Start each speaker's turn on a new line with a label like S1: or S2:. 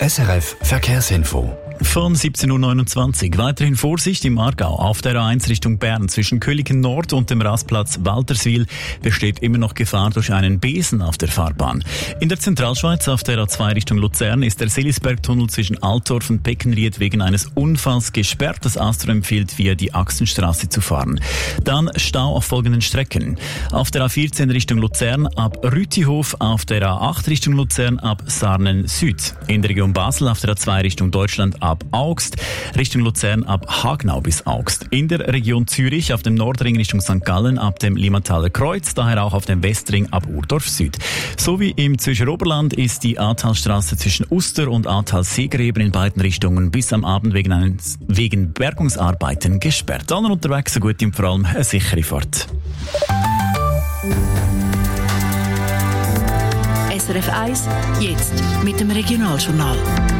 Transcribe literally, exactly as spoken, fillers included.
S1: S R F Verkehrsinfo.
S2: Von siebzehn Uhr neunundzwanzig. Weiterhin Vorsicht im Aargau. Auf der A eins Richtung Bern zwischen Köliken Nord und dem Rastplatz Walterswil besteht immer noch Gefahr durch einen Besen auf der Fahrbahn. In der Zentralschweiz auf der A zwei Richtung Luzern ist der Selisbergtunnel zwischen Altdorf und Beckenried wegen eines Unfalls gesperrt. Das AStRO empfiehlt, via die Achsenstraße zu fahren. Dann Stau auf folgenden Strecken. Auf der A vierzehn Richtung Luzern ab Rütihof, auf der A acht Richtung Luzern ab Sarnen Süd. In der Region Basel auf der A zwei Richtung Deutschland ab Augst, Richtung Luzern ab Hagnau bis Augst. In der Region Zürich auf dem Nordring Richtung Sankt Gallen ab dem Limmataler Kreuz, daher auch auf dem Westring ab Urdorf Süd. Sowie im Zürcher Oberland ist die Ahrtalstraße zwischen Uster und Ahrtal-Seegräben in beiden Richtungen bis am Abend wegen, eines, wegen Bergungsarbeiten gesperrt. Allen unterwegs so gut und vor allem eine sichere Fahrt.
S3: S R F eins, jetzt mit dem Regionaljournal.